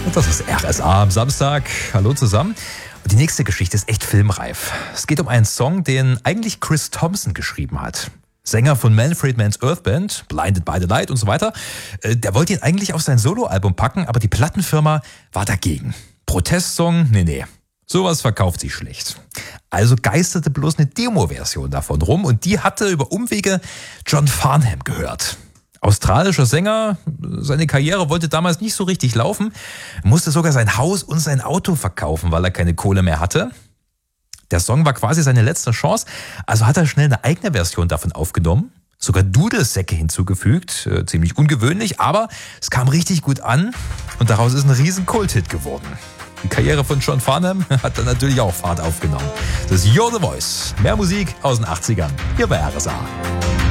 Und das ist RSA am Samstag. Hallo zusammen. Und die nächste Geschichte ist echt filmreif. Es geht um einen Song, den eigentlich Chris Thompson geschrieben hat. Sänger von Manfred Mann's Earth Band, Blinded by the Light und so weiter. Der wollte ihn eigentlich auf sein Soloalbum packen, aber die Plattenfirma war dagegen. Protestsong? Nee. Sowas verkauft sich schlecht. Also geisterte bloß eine Demo-Version davon rum und die hatte über Umwege John Farnham gehört. Australischer Sänger, seine Karriere wollte damals nicht so richtig laufen, musste sogar sein Haus und sein Auto verkaufen, weil er keine Kohle mehr hatte. Der Song war quasi seine letzte Chance, also hat er schnell eine eigene Version davon aufgenommen, sogar Dudelsäcke hinzugefügt, ziemlich ungewöhnlich, aber es kam richtig gut an und daraus ist ein riesen Kulthit geworden. Die Karriere von John Farnham hat dann natürlich auch Fahrt aufgenommen. Das ist You're the Voice, mehr Musik aus den 80ern, hier bei RSA.